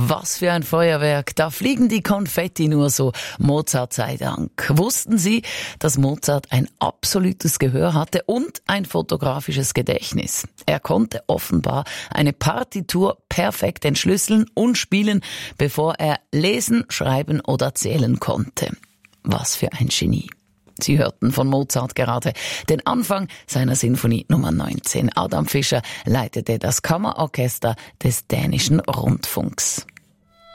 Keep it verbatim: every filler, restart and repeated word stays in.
Was für ein Feuerwerk, da fliegen die Konfetti nur so, Mozart sei Dank. Wussten Sie, dass Mozart ein absolutes Gehör hatte und ein fotografisches Gedächtnis? Er konnte offenbar eine Partitur perfekt entschlüsseln und spielen, bevor er lesen, schreiben oder zählen konnte. Was für ein Genie. Sie hörten von Mozart gerade den Anfang seiner Sinfonie Nummer neunzehn. Adam Fischer leitete das Kammerorchester des Dänischen Rundfunks.